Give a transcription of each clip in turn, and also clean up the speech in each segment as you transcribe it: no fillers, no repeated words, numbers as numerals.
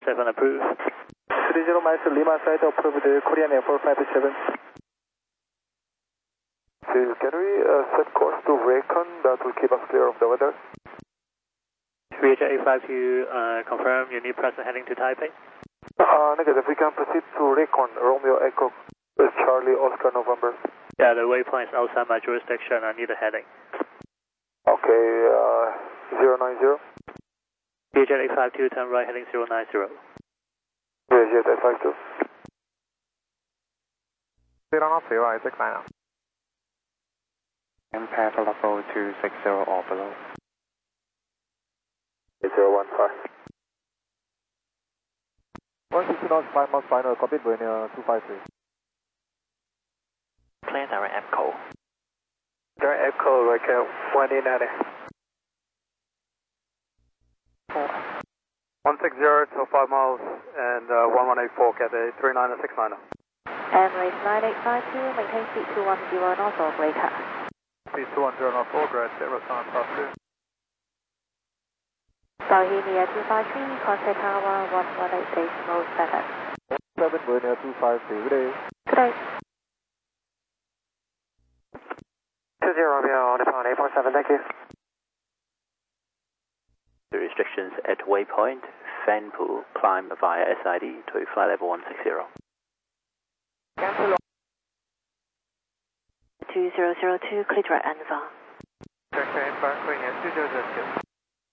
7 approved. 30 miles Lima side approved Korean Air 457. Can we set course to Raycon? That will keep us clear of the weather. VH852 confirm you need present heading to Taipei. Negative. We can proceed to Raycon, Romeo Echo, Charlie Oscar November. Yeah, the waypoint is outside my jurisdiction. I need a heading. Okay, 090. VH852 turn right heading 090. VH852. 090, Isaac 9. Impact level 260 or below. 015. 160 knots, 5 miles final, copy, Buena 253. Plan direct EPCO. Direct Echo, like 190. 160 to 5 miles and 1184, Cathay 3969. Emirates 9852, maintain speed 210 knots or greater. Speed 210 knots or greater, respond top 2. Bohemia 253, contact tower 118.7. 7 Buena 253, good day. Good day. 20 Romeo, Nippon 847, thank you. The restrictions at waypoint, Fanpool, climb via SID to flight level 160. 2002, clear direct Anva. Check Berkeley, 2002.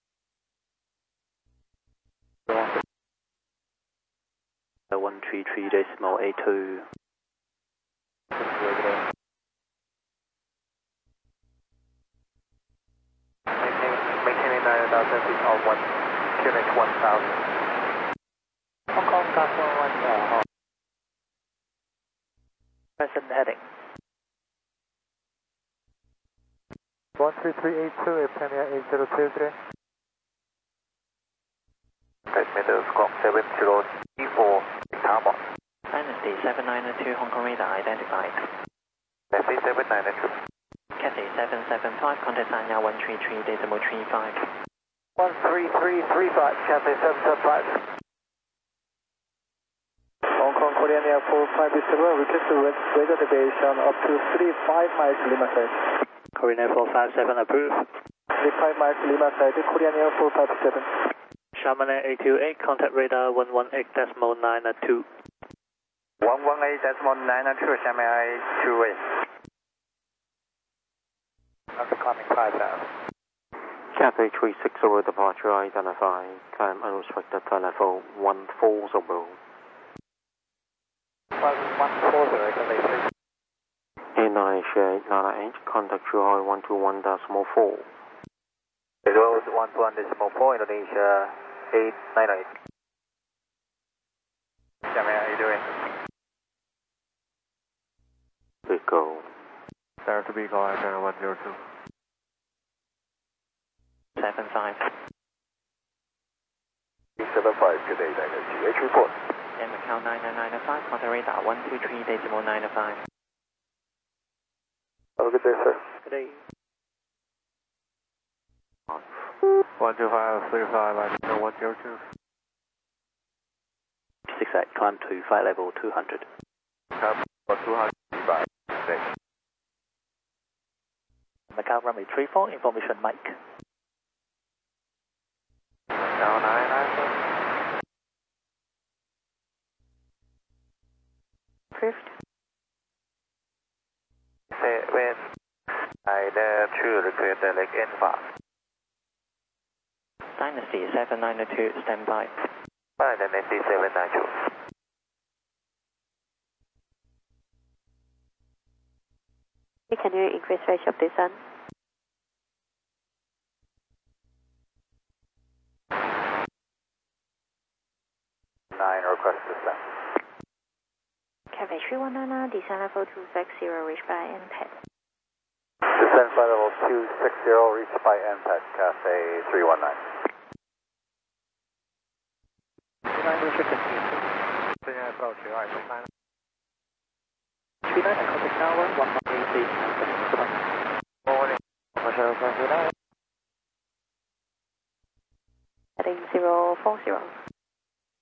The 133.82. Maintaining 9,000 feet on 1, QNH 1000. Hong Kong Gas 110. Present heading. 13382, Premier 802, good day. Altimeter Squawk 7034, Tower. Dynasty 7902, Hong Kong radar identified. Dynasty 7902. Cathay 775, contact sign now 133.35. 13335, Cathay 775. Hong Kong Korean Air 457, request weather deviation up to 35 miles Lima side. Korean Air 457 approved. 35 miles Lima side, Korean Air 457. Charmanet 828, contact radar 118.9 118.9 Charmanet 828. After climbing 5,000. Cathay 360 departure identified. Climb unrestricted to level 140. 140, Cathay 898, contact Juhoi 121.4. Road 121.4, Indonesia 898. Charmanet, how you doing? Echo. There to be going Channel 102. 75. 375, good day, GH report. And Macau 9995, contact radar 123.95. Have a good day, sir. Good day. 125, 35, Channel 102. 68, climb to flight level 200. 205, thanks. Macau runway 34, information Mike. Now 997. Approved. Say when I dare to request direct N5. Dynasty 7902, stand by. Dynasty 792. Can you increase range of descent? 9 request descent. Cathay 319, descent level 260, reached by impact. Descent flight level 260, reached by impact, Cathay 319. Approach, right, 9. 39, contact tower 118. Morning. Commercial 29. Heading 040.